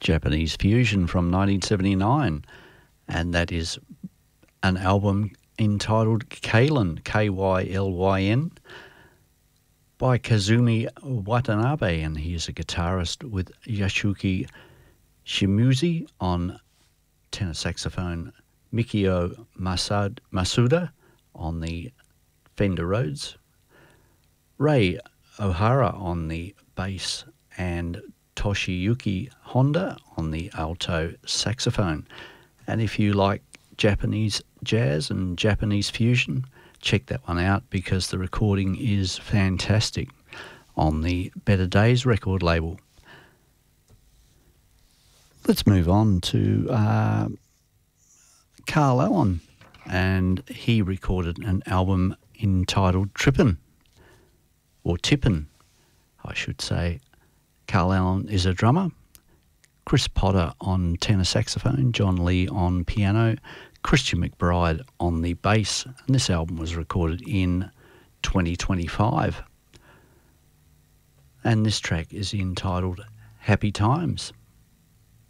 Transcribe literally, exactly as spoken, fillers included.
Japanese Fusion from nineteen seventy-nine, and that is an album entitled Kaylyn, K Y L Y N, by Kazumi Watanabe, and he is a guitarist with Yasuki Shimizu on tenor saxophone, Mikio Masad, Masuda on the Fender Rhodes, Ray Ohara on the bass, and Toshiyuki Honda on the alto saxophone. And if you like Japanese jazz and Japanese fusion, check that one out because the recording is fantastic on the Better Days record label. Let's move on to uh, Carl Allen, and he recorded an album entitled Trippin', or Tippin', I should say. Carl Allen is a drummer, Chris Potter on tenor saxophone, John Lee on piano, Christian McBride on the bass, and this album was recorded in twenty twenty-five. And this track is entitled Happy Times.